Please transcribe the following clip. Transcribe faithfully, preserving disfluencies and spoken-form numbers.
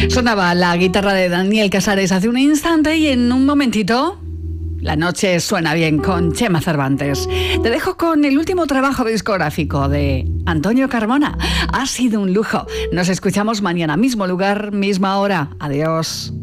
Sonaba la guitarra de Daniel Casares hace un instante y en un momentito la noche suena bien con Chema Cervantes. Te dejo con el último trabajo discográfico de Antonio Carmona. Ha sido un lujo. Nos escuchamos mañana, mismo lugar, misma hora. Adiós.